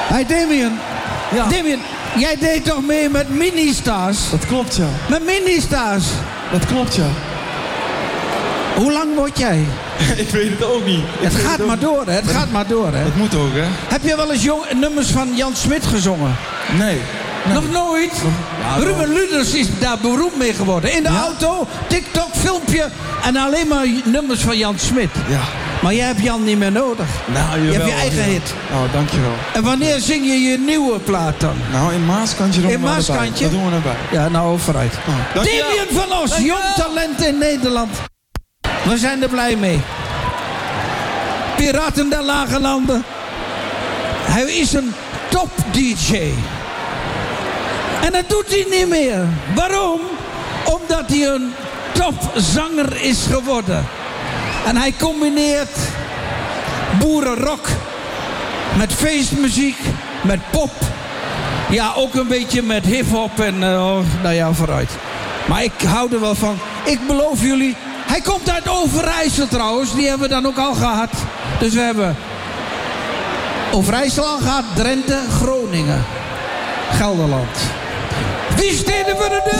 Hey Damien. Ja. Damien, jij deed toch mee met Ministars? Dat klopt, ja. Met Ministars? Dat klopt, ja. Hoe lang word jij? Ik weet het ook niet. Het gaat maar door, hè? Het gaat maar door, hè? Dat moet ook, hè? Heb je wel eens nummers van Jan Smit gezongen? Nee. Nog nooit? Ja, Ruben Luders is daar beroemd mee geworden. In de auto, TikTok, filmpje en alleen maar nummers van Jan Smit. Ja. Maar jij hebt Jan niet meer nodig. Nou, Je hebt je eigen hit. Oh, dankjewel. En wanneer zing je je nieuwe plaat dan? Nou, in Maaskantje doen we In Maaskantje? Dat doen we erbij. Ja, nou, vooruit. Dankjewel. Damien van Os, jong talent in Nederland. We zijn er blij mee. Piraten der Lage Landen. Hij is een top-dj. En dat doet hij niet meer. Waarom? Omdat hij een topzanger is geworden. En hij combineert boerenrock met feestmuziek, met pop. Ja, ook een beetje met hip-hop en nou ja, vooruit. Maar ik hou er wel van. Ik beloof jullie, hij komt uit Overijssel trouwens. Die hebben we dan ook al gehad. Dus we hebben Overijssel al gehad, Drenthe, Groningen, Gelderland. Wie steden we de deur?